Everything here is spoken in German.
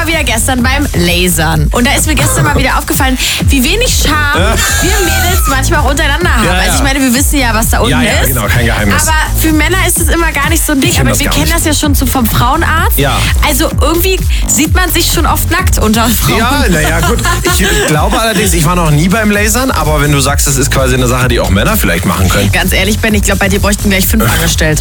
mal wieder gestern beim Lasern. Und da ist mir gestern mal wieder aufgefallen, wie wenig Scham wir Mädels manchmal auch untereinander haben. Also ich meine, wir wissen ja, was da unten ist. Ja, genau, kein Geheimnis. Aber für Männer ist es immer gar nicht so ein Ding. Aber wir kennen das ja schon vom Frauenarzt. Ja. Also irgendwie sieht man sich schon oft nackt unter Frauen. Ja, naja, gut. Ich glaube allerdings, ich war noch nie beim Lasern, aber wenn du sagst, das ist quasi eine Sache, die auch Männer vielleicht machen können. Ganz ehrlich, Ben, ich glaube, bei dir bräuchten gleich 5 Angestellte.